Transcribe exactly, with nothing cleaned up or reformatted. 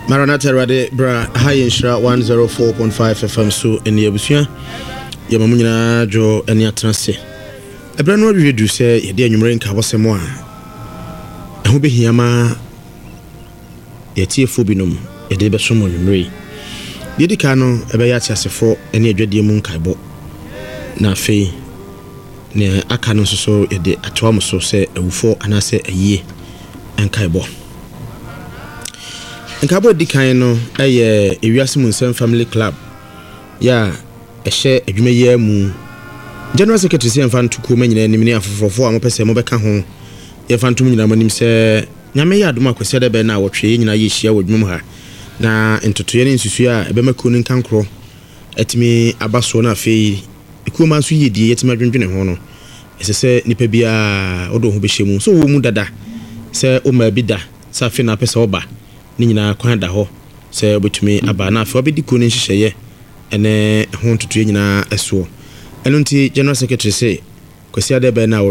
Maranatha Rade Bra High Inshra one oh four point five F M so in the Abusua Yamamunya Jo and Yatranse. A brand new review say, Ye dear Numerian Cabosemo. And who be Hiama Yetia Fubinum, a deba sumo Numeri. Didicano, a bayat as a four, and ye dread moon kaibo. Na fe near Akanon so a de Atomo say a wufo and I say a ye and kaibo. And Cabo di Kaino, a Iriasimun Family Club. Ya, a share a Jumeya moon. General Secretary and Fan to Kuman and Nimini for four Mopes and Mobeka home. Ye fan to me, Namanim say, Namaya Dumako said a bena or train in a year with Mumha. Na into training Susia, a Bemakunin Cancro. At me, Abasona Fee, a Kuman Sui, the Yetimadrin Hono. As I say, Nipebia, Odo Hubishimu, so Mudada. Say, O my bida, Safina Pesoba. Nina kwanda ho se obetumi aba na afa obedi ko ne hihye ene ho ntoto nyina esuo eno nti general secretary say kwasi ade be na